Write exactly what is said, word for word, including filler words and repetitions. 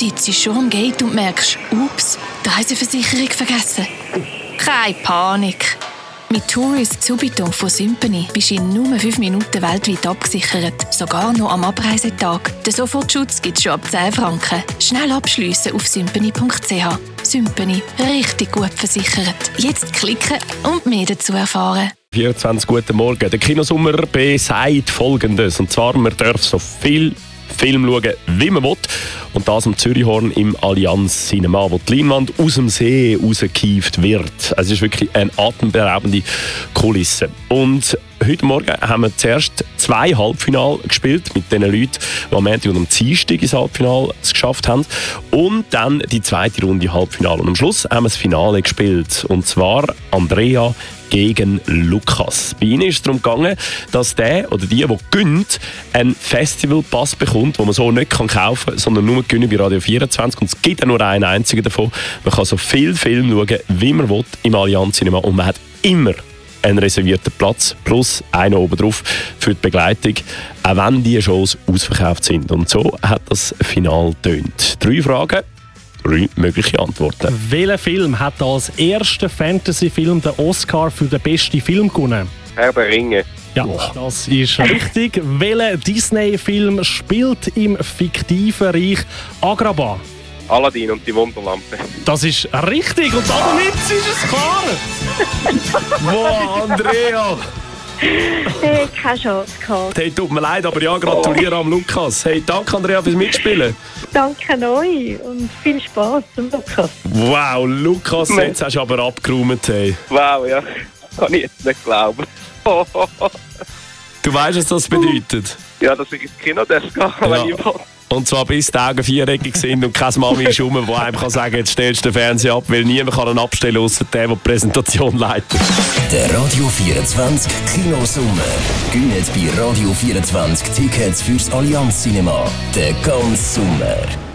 sitzt schon am Gate und merkst, ups, die Reiseversicherung vergessen. Keine Panik. Mit Tourist Subito von Sympany bist du in nur fünf Minuten weltweit abgesichert. Sogar noch am Abreisetag. Den Sofortschutz gibt es schon ab zehn Franken. Schnell abschliessen auf sympany punkt c h. Sympany. Richtig gut versichert. Jetzt klicken und mehr dazu erfahren. vierundzwanzig Guten Morgen. Der Kinosommer besagt Folgendes. Und zwar, man darf so viel Film schauen, wie man will. Und das am Zürichhorn im Allianz Cinema, wo die Leinwand aus dem See rausgekieft wird. Es ist wirklich eine atemberaubende Kulisse. Und heute Morgen haben wir zuerst zwei Halbfinale gespielt mit den Leuten, die am Montag und am Dienstag ins Halbfinale geschafft haben. Und dann die zweite Runde Halbfinale. Und am Schluss haben wir das Finale gespielt. Und zwar Andrea gegen Lukas. Bei ihnen ist es darum gegangen, dass der oder die, der gönnt, einen Festivalpass bekommt, den man so nicht kaufen kann, sondern nur gewinnen bei Radio vierundzwanzig. Und es gibt auch nur einen einzigen davon. Man kann so viel Film schauen, wie man will, im Allianz Cinema. Und man hat immer einen reservierten Platz plus einen oben drauf für die Begleitung, auch wenn die Shows ausverkauft sind. Und so hat das Finale getönt. Drei Fragen, drei mögliche Antworten. Welcher Film hat als erster Fantasy-Film den Oscar für den besten Film gewonnen? Herr der Ringe. Ja, das ist richtig. Welcher Disney-Film spielt im fiktiven Reich Agrabah? Aladdin und die Wunderlampe. Das ist richtig und damit ist es klar. Wow, Andrea! Hey, keine Chance gehabt. Hey, tut mir leid, aber ja, gratuliere am Lukas. Hey, danke Andrea fürs Mitspielen. Danke euch und viel Spaß zum Lukas. Wow, Lukas, jetzt hast du aber abgeräumt. Hey. Wow, ja. Kann ich jetzt nicht glauben. Du weißt, was das bedeutet? Ja, dass ich ins Kino darf gehen, wenn Ja. ich will. Und zwar bis die Augen viereckig sind und keine Mami ist rum, die einem kann sagen, jetzt stellst du den Fernseher ab, weil niemand kann ihn abstellen, außer der, der die Präsentation leitet. Der Radio vierundzwanzig Kinosommer. Gönnt bei Radio vierundzwanzig Tickets fürs Allianz Cinema. Den ganzen Sommer.